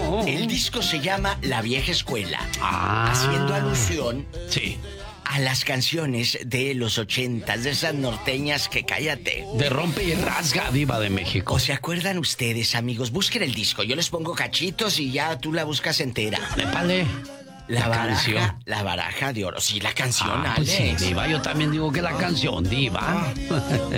No. El disco se llama La Vieja Escuela. Ah. Haciendo alusión... Sí. A las canciones de los 80s, de esas norteñas que cállate. De rompe y rasga, diva de México. ¿O se acuerdan ustedes, amigos? Busquen el disco, yo les pongo cachitos y ya tú la buscas entera. Épale. Canción. La baraja de oro. Sí, la canción, Pues sí, Alex. diva, yo también digo que la canción, diva.